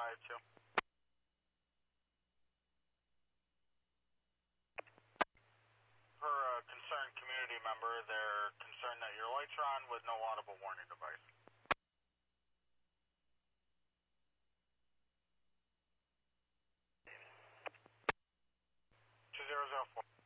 2. Per a concerned community member, they're concerned that your lights are on with no audible warning device. 2004.